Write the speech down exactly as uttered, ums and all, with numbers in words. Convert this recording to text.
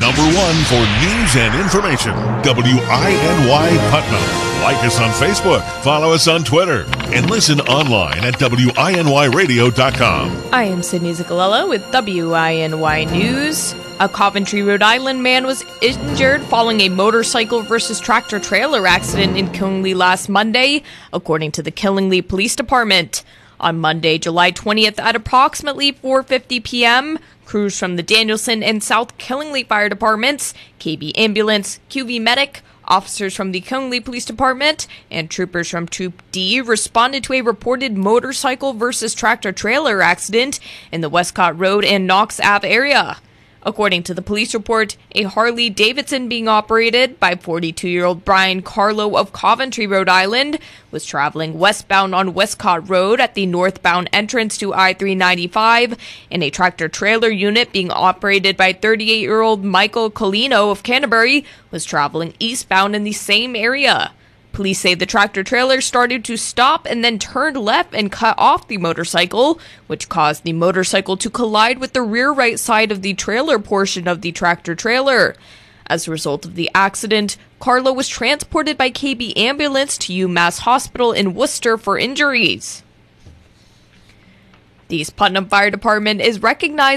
number one for news and information, W I N Y Putnam. Like us on Facebook, follow us on Twitter, and listen online at W I N Y radio dot com. I am Sydney Ziccolello with W I N Y News. A Coventry, Rhode Island man was injured following a motorcycle versus tractor-trailer accident in Killingly last Monday, according to the Killingly Police Department. On Monday, July twentieth at approximately four fifty p.m., crews from the Danielson and South Killingly Fire Departments, K B Ambulance, Q V Medic, officers from the Killingly Police Department, and troopers from Troop D responded to a reported motorcycle versus tractor-trailer accident in the Westcott Road and Knox Ave area. According to the police report, a Harley-Davidson being operated by forty-two-year-old Brian Carlo of Coventry, Rhode Island, was traveling westbound on Westcott Road at the northbound entrance to I three ninety-five, and a tractor-trailer unit being operated by thirty-eight-year-old Michael Colino of Canterbury was traveling eastbound in the same area. Police say the tractor-trailer started to stop and then turned left and cut off the motorcycle, which caused the motorcycle to collide with the rear right side of the trailer portion of the tractor-trailer. As a result of the accident, Carlo was transported by K B Ambulance to UMass Hospital in Worcester for injuries. The East Putnam Fire Department is recognized